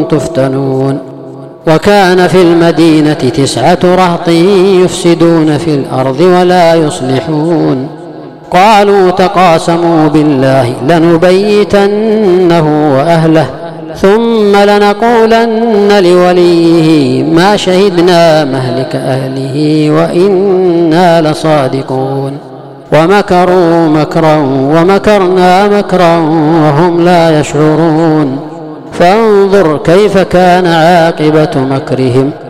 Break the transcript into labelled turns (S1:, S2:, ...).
S1: تفتنون. وكان في المدينة 9 رهط يفسدون في الأرض ولا يصلحون. قالوا تقاسموا بالله لنبيتنه وأهله ثم لنقولن لوليه ما شهدنا مهلك أهله وإنا لصادقون. ومكروا مكرا ومكرنا مكرا وهم لا يشعرون. فانظر كيف كان عاقبة مكرهم